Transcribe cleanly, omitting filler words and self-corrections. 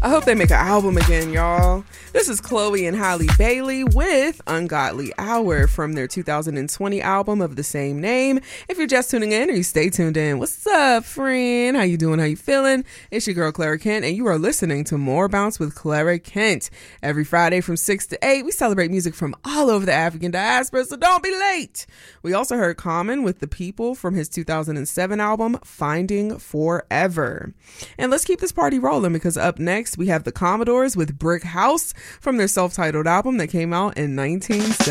I hope they make an album again, y'all. This is Chloe and Halle Bailey with Ungodly Hour from their 2020 album of the same name. If you're just tuning in or you stay tuned in, what's up, friend? How you doing? How you feeling? It's your girl, Clara Kent, and you are listening to More Bounce with Clara Kent. Every Friday from 6 to 8, we celebrate music from all over the African diaspora, so don't be late. We also heard Common with The People from his 2007 album, Finding Forever. And let's keep this party rolling because up next, we have the Commodores with Brick House from their self-titled album that came out in 1970.